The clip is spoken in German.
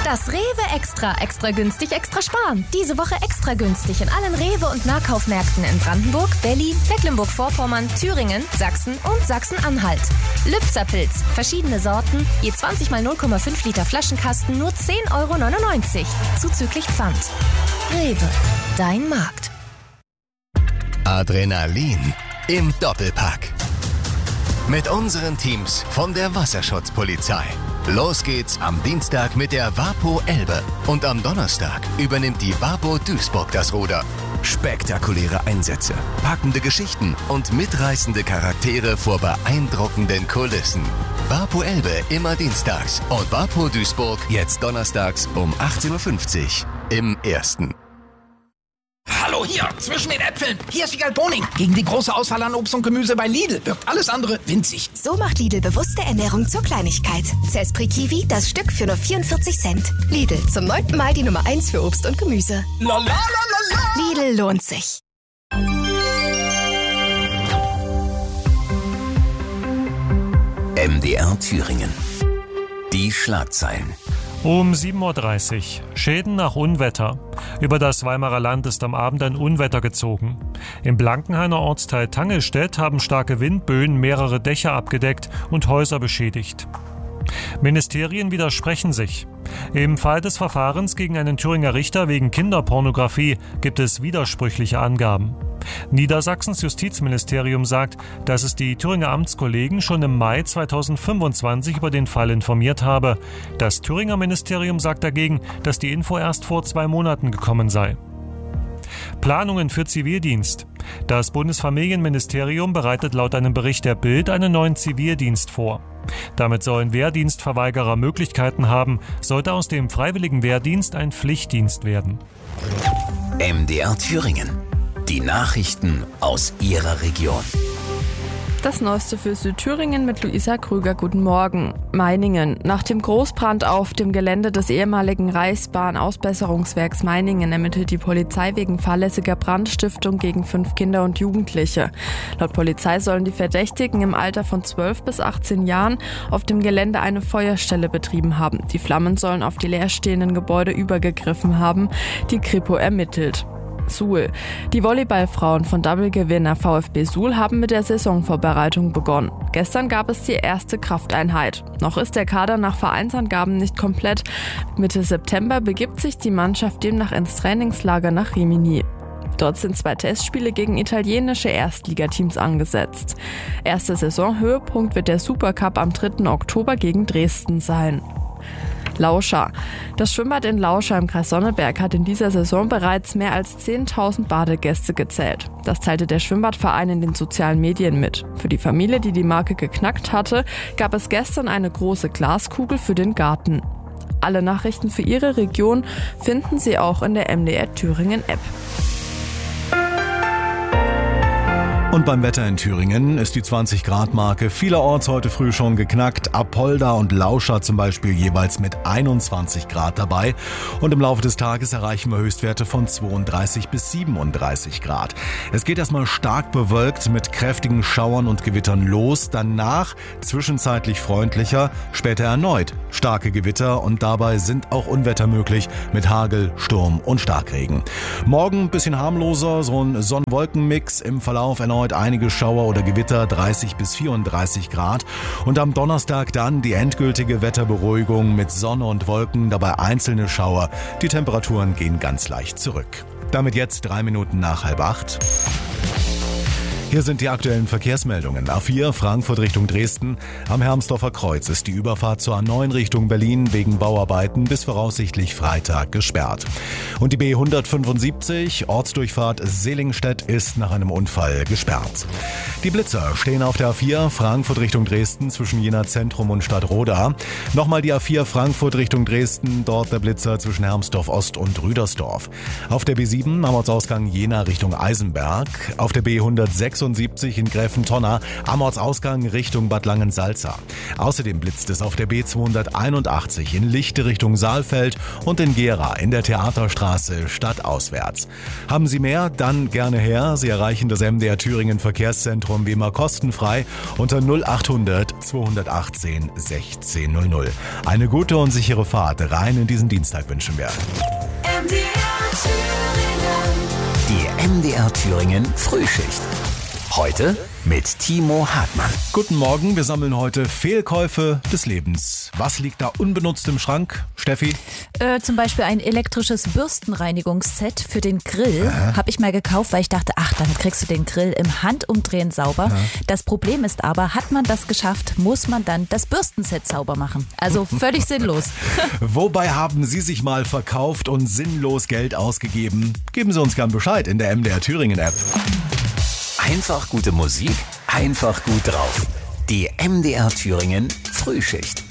Das Rewe Extra günstig, extra sparen. Diese Woche extra günstig in allen Rewe- und Nahkaufmärkten in Brandenburg, Berlin, Mecklenburg-Vorpommern, Thüringen, Sachsen und Sachsen-Anhalt. Lübzer-Pilz, verschiedene Sorten, je 20 mal 0,5 Liter Flaschenkasten, nur 10,99 €, zuzüglich Pfand. Rewe, dein Markt. Adrenalin im Doppelpack. Mit unseren Teams von der Wasserschutzpolizei. Los geht's am Dienstag mit der Wapo Elbe und am Donnerstag übernimmt die Wapo Duisburg das Ruder. Spektakuläre Einsätze, packende Geschichten und mitreißende Charaktere vor beeindruckenden Kulissen. Wapo Elbe immer dienstags und Wapo Duisburg jetzt donnerstags um 18:50 Uhr im Ersten. Hallo hier, zwischen den Äpfeln. Hier ist Wiegald Boning. Gegen die große Auswahl an Obst und Gemüse bei Lidl wirkt alles andere winzig. So macht Lidl bewusste Ernährung zur Kleinigkeit. Zespri Kiwi, das Stück für nur 44 Cent. Lidl, zum 9. Mal die Nummer 1 für Obst und Gemüse. La la la la la. Lidl lohnt sich. MDR Thüringen. Die Schlagzeilen. Um 7:30 Uhr. Schäden nach Unwetter. Über das Weimarer Land ist am Abend ein Unwetter gezogen. Im Blankenhainer Ortsteil Tangelstedt haben starke Windböen mehrere Dächer abgedeckt und Häuser beschädigt. Ministerien widersprechen sich. Im Fall des Verfahrens gegen einen Thüringer Richter wegen Kinderpornografie gibt es widersprüchliche Angaben. Niedersachsens Justizministerium sagt, dass es die Thüringer Amtskollegen schon im Mai 2025 über den Fall informiert habe. Das Thüringer Ministerium sagt dagegen, dass die Info erst vor 2 Monaten gekommen sei. Planungen für Zivildienst. Das Bundesfamilienministerium bereitet laut einem Bericht der Bild einen neuen Zivildienst vor. Damit sollen Wehrdienstverweigerer Möglichkeiten haben, sollte aus dem freiwilligen Wehrdienst ein Pflichtdienst werden. MDR Thüringen. Die Nachrichten aus Ihrer Region. Das Neueste für Südthüringen mit Luisa Krüger. Guten Morgen. Meiningen. Nach dem Großbrand auf dem Gelände des ehemaligen Reichsbahn-Ausbesserungswerks Meiningen ermittelt die Polizei wegen fahrlässiger Brandstiftung gegen 5 Kinder und Jugendliche. Laut Polizei sollen die Verdächtigen im Alter von 12 bis 18 Jahren auf dem Gelände eine Feuerstelle betrieben haben. Die Flammen sollen auf die leerstehenden Gebäude übergegriffen haben. Die Kripo ermittelt. Suhl. Die Volleyballfrauen von Double-Gewinner VfB Suhl haben mit der Saisonvorbereitung begonnen. Gestern gab es die erste Krafteinheit. Noch ist der Kader nach Vereinsangaben nicht komplett. Mitte September begibt sich die Mannschaft demnach ins Trainingslager nach Rimini. Dort sind 2 Testspiele gegen italienische Erstligateams angesetzt. Erster Saisonhöhepunkt wird der Supercup am 3. Oktober gegen Dresden sein. Lauscha. Das Schwimmbad in Lauscha im Kreis Sonneberg hat in dieser Saison bereits mehr als 10.000 Badegäste gezählt. Das teilte der Schwimmbadverein in den sozialen Medien mit. Für die Familie, die die Marke geknackt hatte, gab es gestern eine große Glaskugel für den Garten. Alle Nachrichten für Ihre Region finden Sie auch in der MDR Thüringen App. Und beim Wetter in Thüringen ist die 20-Grad-Marke vielerorts heute früh schon geknackt. Apolda und Lauscha zum Beispiel jeweils mit 21 Grad dabei. Und im Laufe des Tages erreichen wir Höchstwerte von 32 bis 37 Grad. Es geht erstmal stark bewölkt mit kräftigen Schauern und Gewittern los. Danach zwischenzeitlich freundlicher, später erneut starke Gewitter. Und dabei sind auch Unwetter möglich mit Hagel, Sturm und Starkregen. Morgen ein bisschen harmloser, so ein Sonn-Wolken-Mix, im Verlauf erneut einige Schauer oder Gewitter, 30 bis 34 Grad. Und am Donnerstag dann die endgültige Wetterberuhigung mit Sonne und Wolken, dabei einzelne Schauer. Die Temperaturen gehen ganz leicht zurück. Damit jetzt 3 Minuten nach 7:30. Hier sind die aktuellen Verkehrsmeldungen. A4 Frankfurt Richtung Dresden. Am Hermsdorfer Kreuz ist die Überfahrt zur A9 Richtung Berlin wegen Bauarbeiten bis voraussichtlich Freitag gesperrt. Und die B175 Ortsdurchfahrt Selingstedt ist nach einem Unfall gesperrt. Die Blitzer stehen auf der A4 Frankfurt Richtung Dresden zwischen Jena Zentrum und Stadtroda. Nochmal die A4 Frankfurt Richtung Dresden, dort der Blitzer zwischen Hermsdorf Ost und Rüdersdorf. Auf der B7 am Ortsausgang Jena Richtung Eisenberg. Auf der B106 76 in Gräfentonna am Ortsausgang Richtung Bad Langensalza. Außerdem blitzt es auf der B281 in Lichte Richtung Saalfeld und in Gera in der Theaterstraße stadtauswärts. Haben Sie mehr? Dann gerne her. Sie erreichen das MDR Thüringen Verkehrszentrum wie immer kostenfrei unter 0800 218 1600. Eine gute und sichere Fahrt rein in diesen Dienstag wünschen wir. Die MDR Thüringen Frühschicht. Heute mit Timo Hartmann. Guten Morgen, wir sammeln heute Fehlkäufe des Lebens. Was liegt da unbenutzt im Schrank, Steffi? Zum Beispiel ein elektrisches Bürstenreinigungsset für den Grill. Habe ich mal gekauft, weil ich dachte, damit kriegst du den Grill im Handumdrehen sauber. Das Problem ist aber, hat man das geschafft, muss man dann das Bürstenset sauber machen. Also völlig sinnlos. Wobei haben Sie sich mal verkauft und sinnlos Geld ausgegeben? Geben Sie uns gern Bescheid in der MDR Thüringen App. Einfach gute Musik, einfach gut drauf. Die MDR Thüringen Frühschicht.